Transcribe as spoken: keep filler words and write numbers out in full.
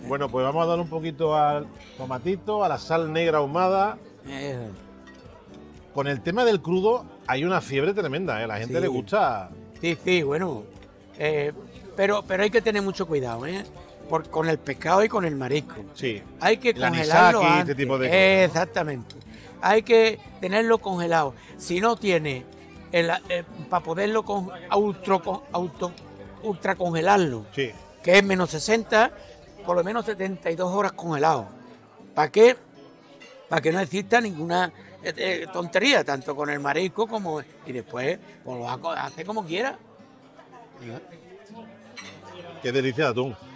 Bueno, pues vamos a dar un poquito al tomatito, a la sal negra ahumada. Eh, Con el tema del crudo hay una fiebre tremenda, ¿eh? La gente Sí. le gusta. sí, sí, bueno. eh, pero, pero hay que tener mucho cuidado, ¿eh? Por, con el pescado y con el marisco. Sí. Hay que El congelarlo anisaki, antes. este tipo de cosas, ¿no? Exactamente. Hay que tenerlo congelado. Si no tiene el, eh, para poderlo con, ultra, con- auto, ultra congelarlo, Sí. que es menos sesenta, por lo menos setenta y dos horas congelado. ¿Para qué? Para que no exista ninguna eh, eh, tontería, tanto con el marisco como... Y después, pues lo hace como quiera. Qué delicia de atún.